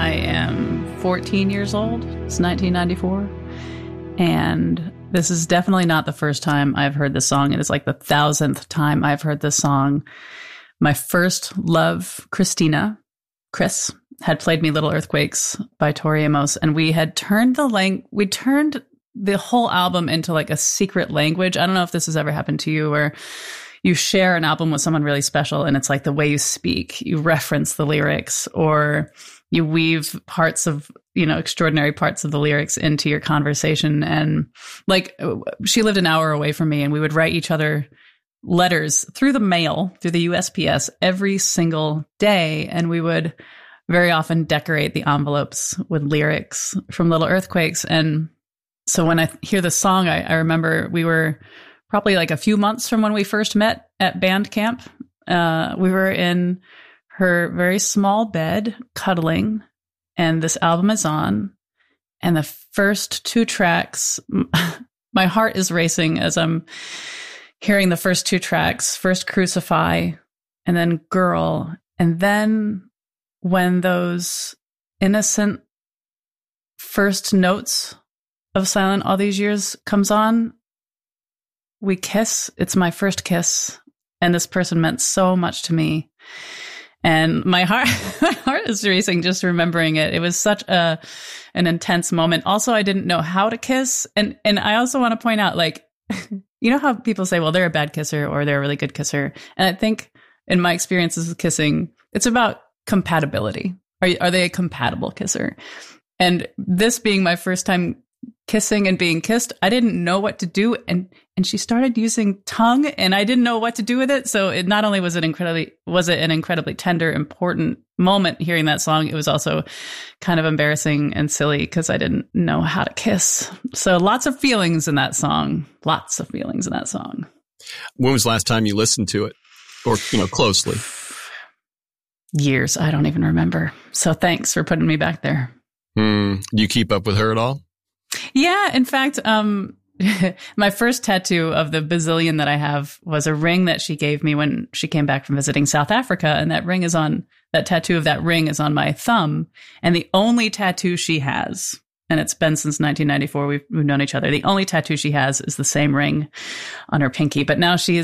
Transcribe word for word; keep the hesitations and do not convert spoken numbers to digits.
I am fourteen years old. It's nineteen ninety-four. And this is definitely not the first time I've heard this song. It is like the thousandth time I've heard this song. My first love, Christina, Chris, had played me Little Earthquakes by Tori Amos. And we had turned the lang- we turned the whole album into like a secret language. I don't know if this has ever happened to you, where you share an album with someone really special and it's like the way you speak, you reference the lyrics, or you weave parts of, you know, extraordinary parts of the lyrics into your conversation. And like, she lived an hour away from me and we would write each other letters through the mail, through the U S P S every single day. And we would very often decorate the envelopes with lyrics from Little Earthquakes. And so when I hear the song, I, I remember we were probably like a few months from when we first met at band camp. Uh, we were in her very small bed, cuddling, and this album is on. And the first two tracks, my heart is racing as I'm hearing the first two tracks, first Crucify, and then Girl. And then when those innocent first notes of Silent All These Years comes on, we kiss. It's my first kiss. And this person meant so much to me. And my heart, my heart is racing just remembering it. It was such a, an intense moment. Also, I didn't know how to kiss. And, and I also want to point out, like, you know how people say, well, they're a bad kisser or they're a really good kisser. And I think in my experiences with kissing, it's about compatibility. Are, are they a compatible kisser? And this being my first time kissing and being kissed, I didn't know what to do. And, and she started using tongue and I didn't know what to do with it. So it not only was it incredibly, was it an incredibly tender, important moment hearing that song, it was also kind of embarrassing and silly because I didn't know how to kiss. So lots of feelings in that song, lots of feelings in that song. When was the last time you listened to it or, you know, closely? Years. I don't even remember. So thanks for putting me back there. Mm, do you keep up with her at all? Yeah. In fact, um, my first tattoo of the bazillion that I have was a ring that she gave me when she came back from visiting South Africa. And that ring is on, that tattoo of that ring is on my thumb. And the only tattoo she has, and it's been since nineteen ninety-four, we've, we've known each other, the only tattoo she has is the same ring on her pinky. But now she is